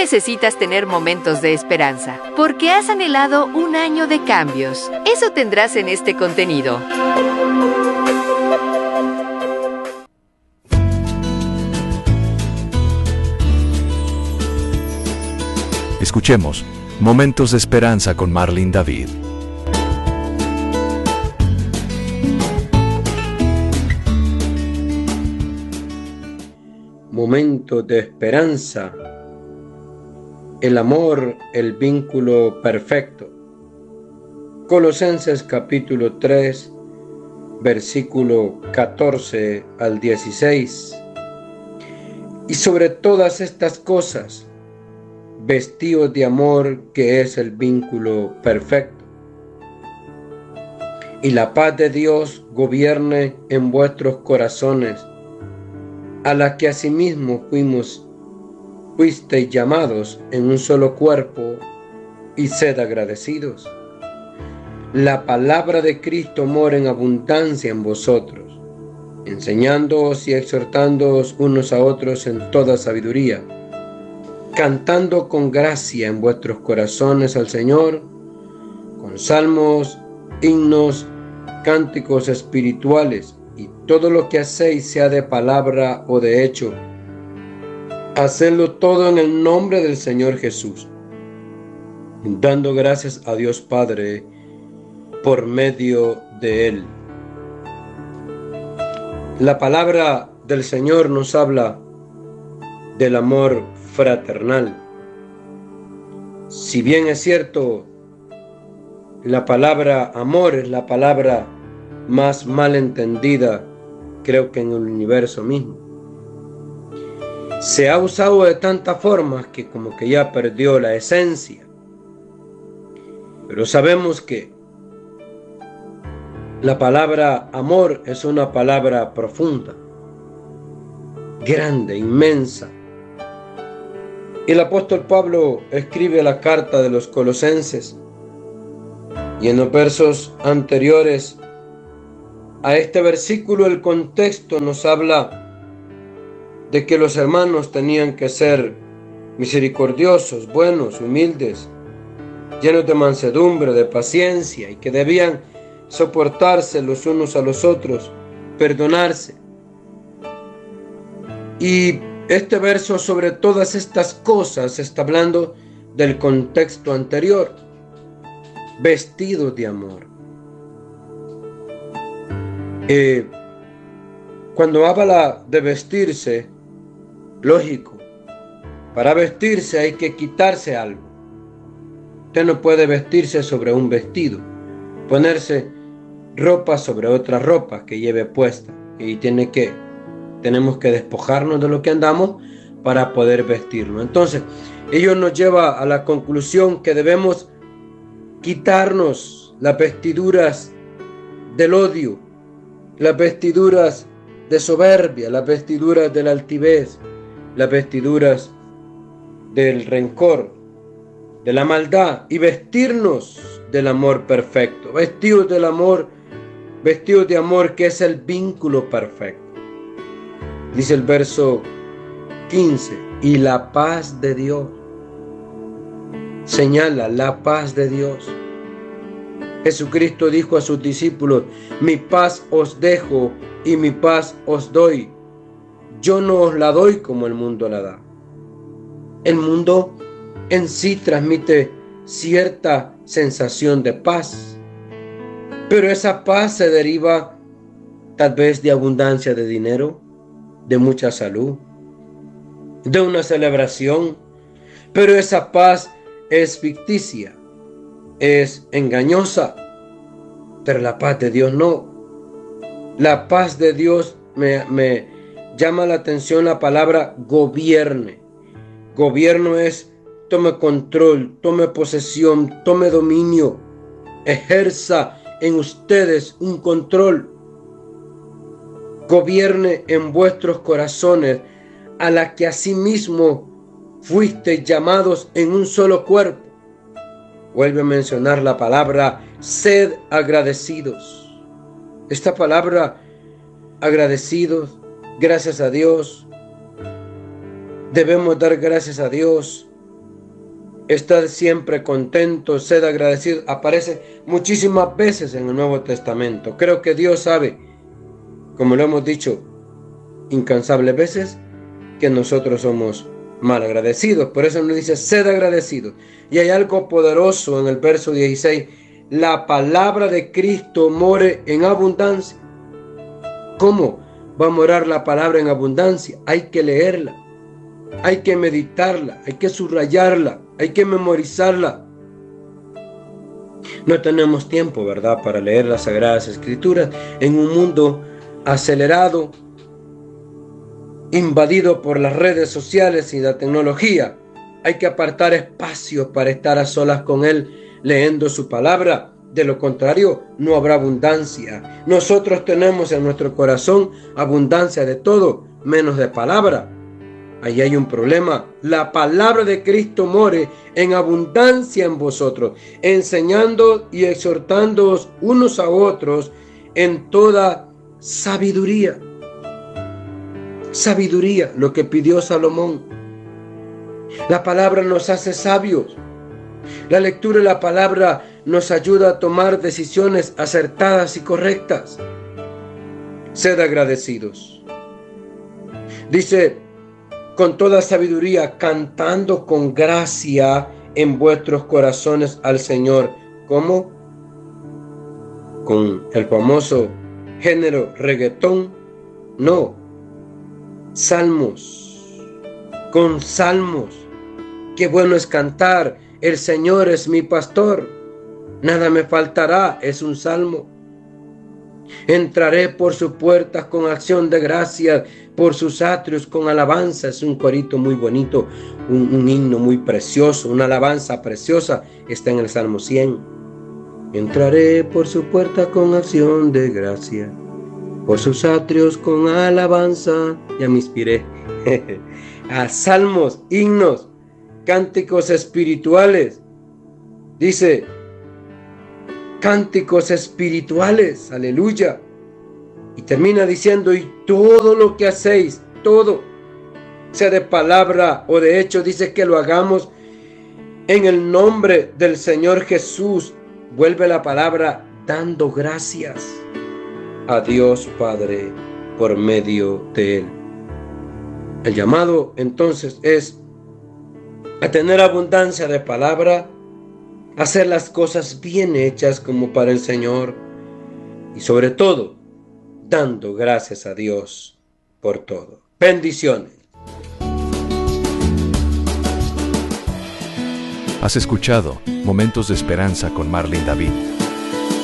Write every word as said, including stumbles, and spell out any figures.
necesitas tener momentos de esperanza, porque has anhelado un año de cambios. Eso tendrás en este contenido. Escuchemos Momentos de Esperanza con Marlene David. Momentos de esperanza. El amor, el vínculo perfecto. Colosenses capítulo tres, versículo catorce al dieciséis. Y sobre todas estas cosas, vestidos de amor, que es el vínculo perfecto. Y la paz de Dios gobierne en vuestros corazones, a la que asimismo fuimos, fuisteis llamados en un solo cuerpo, y sed agradecidos. La palabra de Cristo mora en abundancia en vosotros, enseñándoos y exhortándoos unos a otros en toda sabiduría, cantando con gracia en vuestros corazones al Señor, con salmos, himnos, cánticos espirituales, y todo lo que hacéis, sea de palabra o de hecho, hacedlo todo en el nombre del Señor Jesús, dando gracias a Dios Padre por medio de Él. La palabra del Señor nos habla del amor fraternal. Si bien es cierto, la palabra amor es la palabra más mal entendida, creo que en el universo mismo. Se ha usado de tantas formas que como que ya perdió la esencia. Pero sabemos que la palabra amor es una palabra profunda, grande, inmensa. El apóstol Pablo escribe la carta de los Colosenses, y en los versos anteriores a este versículo el contexto nos habla de que los hermanos tenían que ser misericordiosos, buenos, humildes, llenos de mansedumbre, de paciencia, y que debían soportarse los unos a los otros, perdonarse. Y este verso, sobre todas estas cosas, está hablando del contexto anterior, vestidos de amor. Eh, cuando habla de vestirse, lógico, para vestirse hay que quitarse algo. Usted no puede vestirse sobre un vestido, ponerse ropa sobre otra ropa que lleve puesta, y tiene que, tenemos que despojarnos de lo que andamos para poder vestirnos. Entonces, ello nos lleva a la conclusión que debemos quitarnos las vestiduras del odio, las vestiduras de soberbia, las vestiduras de la altivez, las vestiduras del rencor, de la maldad, y vestirnos del amor perfecto, vestidos del amor, vestidos de amor, que es el vínculo perfecto. Dice el verso quince, y la paz de Dios. Señala la paz de Dios. Jesucristo dijo a sus discípulos: mi paz os dejo y mi paz os doy. Yo no os la doy como el mundo la da. El mundo en sí transmite cierta sensación de paz, pero esa paz se deriva tal vez de abundancia de dinero, de mucha salud, de una celebración, pero esa paz es ficticia, es engañosa, pero la paz de Dios no. La paz de Dios me, me llama la atención la palabra gobierne. Gobierno es tome control, tome posesión, tome dominio, ejerza en ustedes un control. Gobierne en vuestros corazones, a la que asimismo fuisteis llamados en un solo cuerpo. Vuelve a mencionar la palabra sed agradecidos. Esta palabra agradecidos, gracias a Dios. Debemos dar gracias a Dios Estad siempre contentos, sed agradecidos. Aparece muchísimas veces en el Nuevo Testamento. Creo que Dios sabe, como lo hemos dicho incansables veces, que nosotros somos mal agradecidos. Por eso nos dice, sed agradecidos. Y hay algo poderoso en el verso dieciséis. La palabra de Cristo more en abundancia. ¿Cómo va a morar la palabra en abundancia? Hay que leerla, hay que meditarla, hay que subrayarla, hay que memorizarla. No tenemos tiempo, ¿verdad?, para leer las Sagradas Escrituras en un mundo acelerado, invadido por las redes sociales y la tecnología. Hay que apartar espacio para estar a solas con Él, leyendo su palabra. De lo contrario, no habrá abundancia. Nosotros tenemos en nuestro corazón abundancia de todo, menos de palabra. Ahí hay un problema. La palabra de Cristo more en abundancia en vosotros, enseñando y exhortándoos unos a otros en toda sabiduría. Sabiduría, lo que pidió Salomón. La palabra nos hace sabios. La lectura de la palabra nos ayuda a tomar decisiones acertadas y correctas. Sed agradecidos. Dice, con toda sabiduría, cantando con gracia en vuestros corazones al Señor. ¿Cómo? Con el famoso género reggaetón. No. Salmos. Con salmos. Qué bueno es cantar. El Señor es mi pastor. Nada me faltará. Es un salmo. Entraré por sus puertas con acción de gracias, por sus atrios con alabanza. Es un corito muy bonito, un, un himno muy precioso, una alabanza preciosa. Está en el Salmo cien. Entraré por su puerta con acción de gracia, por sus atrios con alabanza. Ya me inspiré. A salmos, himnos, cánticos espirituales. Dice, cánticos espirituales, aleluya. Y termina diciendo, y todo lo que hacéis, todo, sea de palabra o de hecho, dice que lo hagamos en el nombre del Señor Jesús. Vuelve la palabra, dando gracias a Dios Padre por medio de Él. El llamado entonces es a tener abundancia de palabra, hacer las cosas bien hechas como para el Señor y sobre todo dando gracias a Dios por todo. Bendiciones. Has escuchado Momentos de Esperanza con Marlene David.